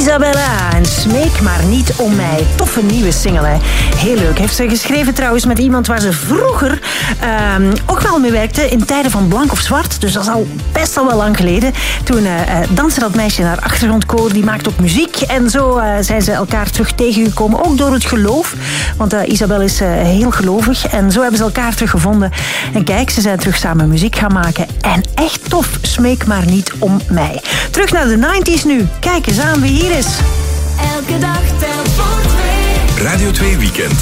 Isabella en Smeek maar niet om mij. Toffe nieuwe single, hè. Heel leuk. Heeft ze geschreven trouwens met iemand waar ze vroeger ook wel mee werkte in tijden van Blank of Zwart. Dus dat is al best al wel lang geleden. Toen danste dat meisje naar achtergrondkoor. Die maakte ook muziek. En zo zijn ze elkaar terug tegengekomen. Ook door het geloof. Want Isabel is heel gelovig. En zo hebben ze elkaar teruggevonden. En kijk, ze zijn terug samen muziek gaan maken. En echt tof. Smeek maar niet om mij. Terug naar de 90s nu. Kijk eens aan wie hier is. Elke dag telt voor twee. Radio 2 Weekend.